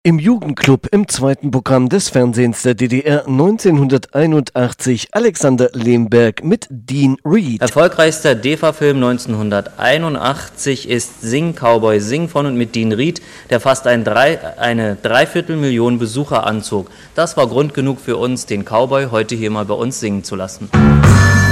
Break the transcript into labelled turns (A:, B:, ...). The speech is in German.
A: Im Jugendclub im zweiten Programm des Fernsehens der DDR 1981 Alexander Lemberg mit Dean Reed.
B: Erfolgreichster DEFA-Film 1981 ist Sing Cowboy Sing von und mit Dean Reed, der fast eine Dreiviertelmillion Besucher anzog. Das war Grund genug für uns, den Cowboy heute hier mal bei uns singen zu lassen.